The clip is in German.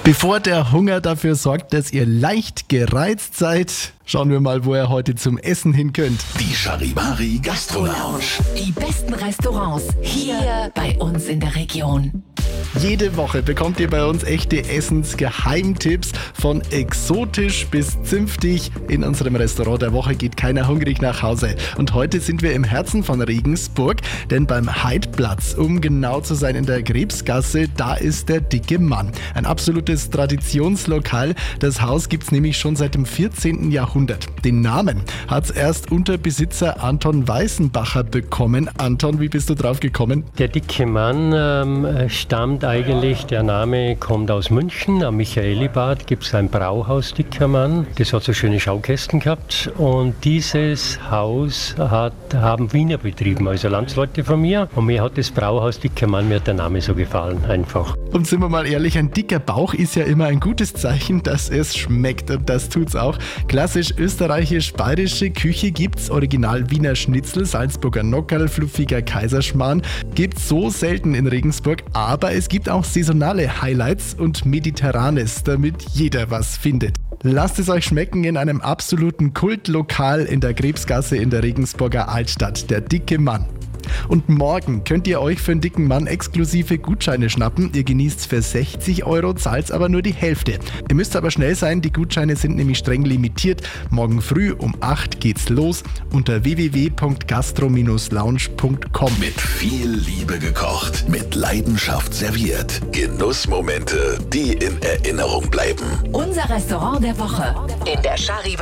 Bevor der Hunger dafür sorgt, dass ihr leicht gereizt seid, schauen wir mal, wo ihr heute zum Essen hin könnt. Die Charivari Gastro Lounge. Die besten Restaurants hier bei uns in der Region. Jede Woche bekommt ihr bei uns echte Essensgeheimtipps von exotisch bis zünftig. In unserem Restaurant der Woche geht keiner hungrig nach Hause. Und heute sind wir im Herzen von Regensburg, denn beim Heidplatz, um genau zu sein in der Krebsgasse, da ist der dicke Mann. Ein absolutes Traditionslokal. Das Haus gibt's nämlich schon seit dem 14. Jahrhundert. Den Namen hat's erst unter Besitzer Anton Weißenbacher bekommen. Anton, wie bist du drauf gekommen? Der dicke Mann stammt eigentlich, der Name kommt aus München. Am Michaelibad gibt es ein Brauhaus Dicker Mann. Das hat so schöne Schaukästen gehabt. Und dieses Haus haben Wiener betrieben, also Landsleute von mir. Und mir hat das Brauhaus Dicker Mann, mir hat der Name so gefallen, einfach. Und sind wir mal ehrlich, ein dicker Bauch ist ja immer ein gutes Zeichen, dass es schmeckt. Und das tut's auch. Klassisch österreichisch-bayerische Küche gibt's. Original Wiener Schnitzel, Salzburger Nockerl, fluffiger Kaiserschmarrn. Gibt's so selten in Regensburg. Aber es gibt auch saisonale Highlights und Mediterranes, damit jeder was findet. Lasst es euch schmecken in einem absoluten Kultlokal in der Krebsgasse in der Regensburger Altstadt, der dicke Mann. Und morgen könnt ihr euch für den dicken Mann exklusive Gutscheine schnappen. Ihr genießt für 60 €, zahlt aber nur die Hälfte. Ihr müsst aber schnell sein, die Gutscheine sind nämlich streng limitiert. Morgen früh um 8 geht's los unter www.gastro-lounge.com. Mit viel Liebe gekocht, mit Leidenschaft serviert. Genussmomente, die in Erinnerung bleiben. Unser Restaurant der Woche in der Charivari.